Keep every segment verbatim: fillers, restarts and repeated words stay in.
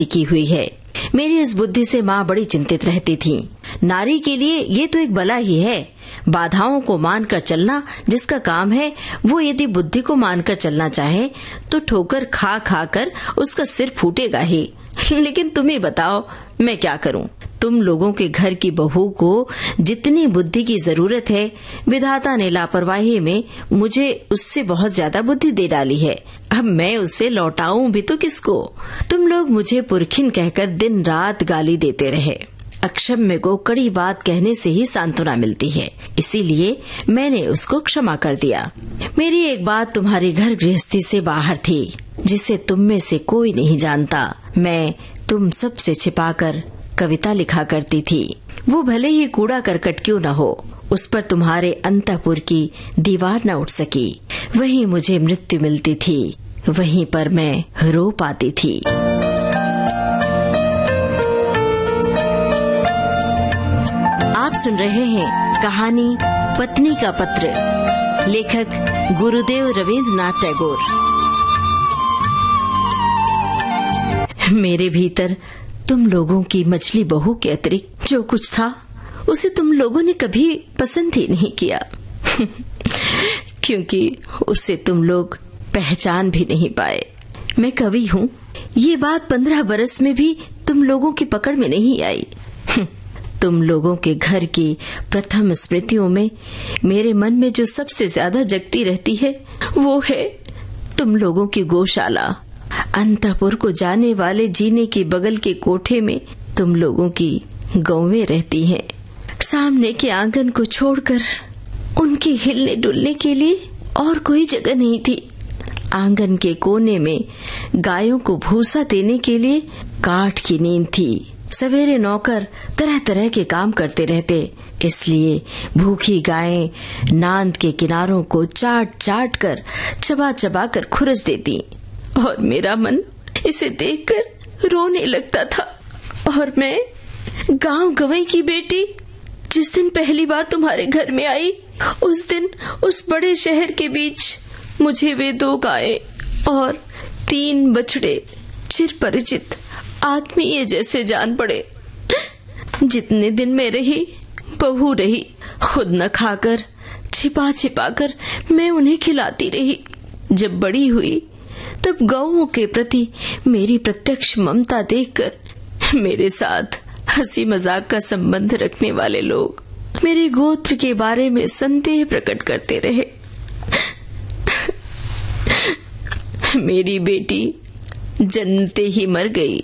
की हुई है। मेरी इस बुद्धि से माँ बड़ी चिंतित रहती थी। नारी के लिए ये तो एक बला ही है। बाधाओं को मानकर चलना जिसका काम है, वो यदि बुद्धि को मानकर चलना चाहे तो ठोकर खा खा कर उसका सिर फूटेगा ही। लेकिन तुम ही बताओ, मैं क्या करूं? तुम लोगों के घर की बहू को जितनी बुद्धि की जरूरत है, विधाता ने लापरवाही में मुझे उससे बहुत ज्यादा बुद्धि दे डाली है। अब मैं उसे लौटाऊं भी तो किसको? तुम लोग मुझे पुरखिन कहकर दिन रात गाली देते रहे। अक्षम्य को कड़ी बात कहने से ही सांत्वना मिलती है, इसीलिए मैंने उसको क्षमा कर दिया। मेरी एक बात तुम्हारी घर गृहस्थी से बाहर थी, जिसे तुम में से कोई नहीं जानता। मैं तुम सब से छिपाकर कविता लिखा करती थी। वो भले ही कूड़ा करकट क्यों न हो, उस पर तुम्हारे अंतःपुर की दीवार न उठ सकी। वहीं मुझे मृत्यु मिलती थी, वहीं पर मैं रो पाती थी। आप सुन रहे हैं कहानी पत्नी का पत्र, लेखक गुरुदेव रवींद्रनाथ टैगोर। मेरे भीतर तुम लोगों की मछली बहू के अतिरिक्त जो कुछ था, उसे तुम लोगों ने कभी पसंद ही नहीं किया क्योंकि उसे तुम लोग पहचान भी नहीं पाए। मैं कवि हूँ, ये बात पंद्रह बरस में भी तुम लोगों की पकड़ में नहीं आई। तुम लोगों के घर की प्रथम स्मृतियों में मेरे मन में जो सबसे ज्यादा जगती रहती है, वो है तुम लोगों की गौशाला। अंतःपुर को जाने वाले जीने के बगल के कोठे में तुम लोगों की गौवें रहती हैं। सामने के आंगन को छोड़कर उनके हिलने डुलने के लिए और कोई जगह नहीं थी। आंगन के कोने में गायों को भूसा देने के लिए काठ की नींद थी। सवेरे नौकर तरह तरह के काम करते रहते, इसलिए भूखी गायें नांद के किनारों को चाट चाट कर चबा चबा कर खुरच देती और मेरा मन इसे देखकर रोने लगता था। और मैं गांव गवई की बेटी जिस दिन पहली बार तुम्हारे घर में आई, उस दिन उस बड़े शहर के बीच मुझे वे दो गायें और तीन बछड़े चिर परिचित आत्मीय जैसे जान पड़े। जितने दिन में रही बहू रही, खुद न खाकर छिपा छिपा कर मैं उन्हें खिलाती रही। जब बड़ी हुई तब गौओं के प्रति मेरी प्रत्यक्ष ममता देखकर मेरे साथ हंसी मजाक का संबंध रखने वाले लोग मेरे गोत्र के बारे में संदेह प्रकट करते रहे। मेरी बेटी जन्मते ही मर गई।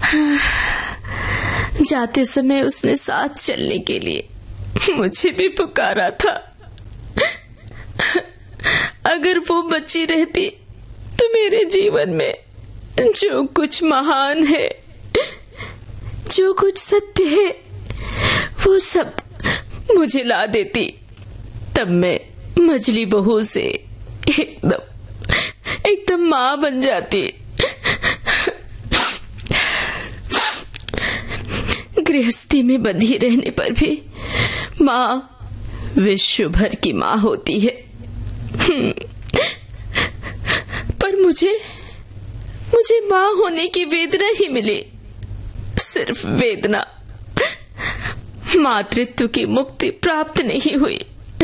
जाते समय उसने साथ चलने के लिए मुझे भी पुकारा था। अगर वो बची रहती तो मेरे जीवन में जो कुछ महान है, जो कुछ सत्य है, वो सब मुझे ला देती। तब मैं मझली बहू से एकदम एकदम माँ बन जाती। गृहस्थी में बंधी रहने पर भी माँ विश्व भर की माँ होती है। पर मुझे मुझे माँ होने की वेदना ही मिली, सिर्फ वेदना। मातृत्व की मुक्ति प्राप्त नहीं हुई।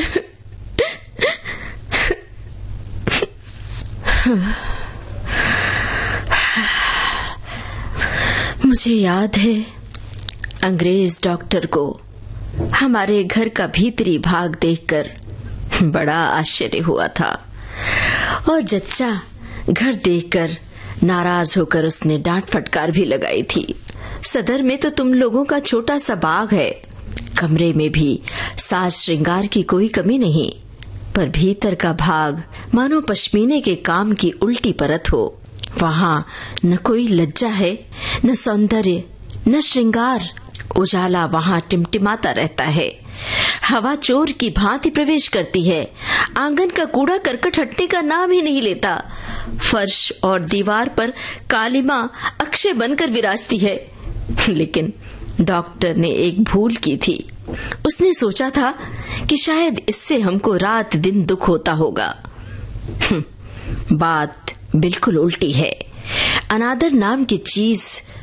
मुझे याद है अंग्रेज डॉक्टर को हमारे घर का भीतरी भाग देखकर बड़ा आश्चर्य हुआ था और जच्चा घर देखकर नाराज होकर उसने डांट फटकार भी लगाई थी। सदर में तो तुम लोगों का छोटा सा बाग है, कमरे में भी साज श्रृंगार की कोई कमी नहीं, पर भीतर का भाग मानो पश्मीने के काम की उल्टी परत हो। वहाँ न कोई लज्जा है, न सौंदर्य, न श्रृंगार। उजाला वहाँ टिमटिमाता रहता है, हवा चोर की भांति प्रवेश करती है। आंगन का कूड़ा करकट हटने का नाम ही नहीं लेता। फर्श और दीवार पर कालिमा अक्षय बनकर विराजती है। लेकिन डॉक्टर ने एक भूल की थी। उसने सोचा था कि शायद इससे हमको रात दिन दुख होता होगा। बात बिल्कुल उल्टी है। अनादर नाम की चीज